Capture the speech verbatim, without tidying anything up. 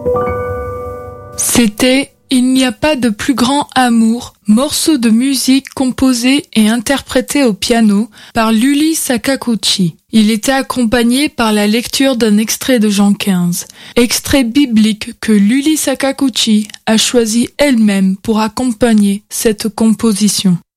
C'était « Il n'y a pas de plus grand amour », morceau de musique composé et interprété au piano par Luli Sakaguchi. Il était accompagné par la lecture d'un extrait de Jean quinze, extrait biblique que Luli Sakaguchi a choisi elle-même pour accompagner cette composition.